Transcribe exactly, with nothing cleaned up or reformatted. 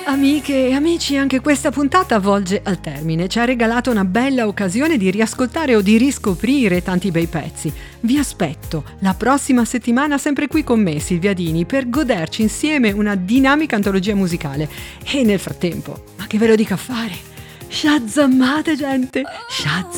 Amiche e amici, anche questa puntata volge al termine. Ci ha regalato una bella occasione di riascoltare o di riscoprire tanti bei pezzi. Vi aspetto la prossima settimana sempre qui con me, Silvia Dini, per goderci insieme una dinamica antologia musicale. E nel frattempo, ma che ve lo dica a fare? Shazammate, gente! Shazam!